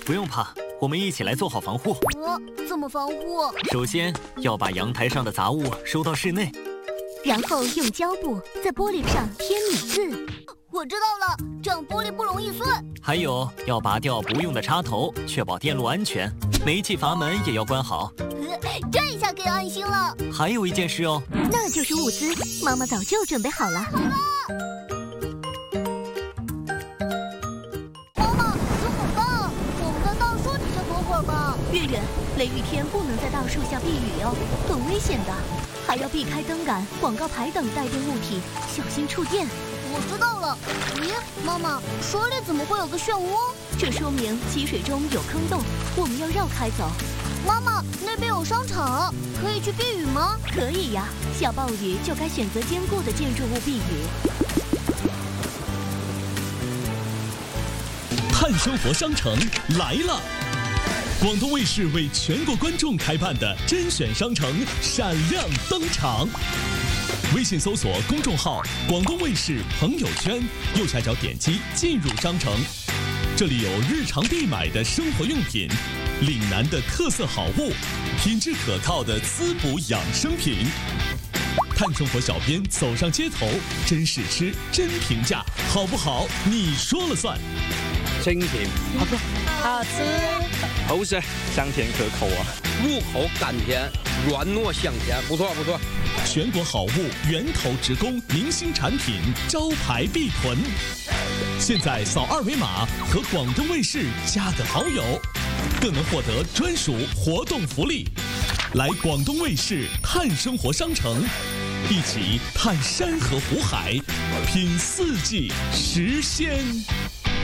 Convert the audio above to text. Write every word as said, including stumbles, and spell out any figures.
不用怕，我们一起来做好防护。 呃，怎么防护？ 首先要把阳台上的杂物收到室内， 然后用胶布在玻璃上贴米字。 我知道了，这样玻璃不容易碎。 还有要拔掉不用的插头，确保电路安全。煤气阀门也要关好。 呃，这一下可以安心了。 还有一件事哦， 那就是物资，妈妈早就准备好了。 好了。妈妈，有火棒，我们在大树底下躲会儿吧。 月月，雷雨天不能在大树下避雨哟，很危险的。还要避开灯杆、广告牌等带电物体，小心触电。 我知道了。咦，妈妈，水里怎么会有个漩涡？ 这说明积水中有坑洞，我们要绕开走。 妈妈，那边有商场，可以去避雨吗？ 可以呀，下暴雨就该选择坚固的建筑物避雨。 探生活商城来了！广东卫视为全国观众开办的甄选商城闪亮登场。微信搜索公众号“广东卫视朋友圈”，右下角点击进入商城。这里有日常必买的生活用品，岭南的特色好物，品质可靠的滋补养生品。探生活小编走上街头，真试吃真评价，好不好？你说了算。 清甜，好吃，好吃，好吃，香甜可口啊，入口甘甜，软糯香甜，不错不错。 全国好物源头直供，明星产品招牌必囤。现在扫二维码和广东卫视加个好友，更能获得专属活动福利。来广东卫视探生活商城，一起探山河湖海，品四季时鲜。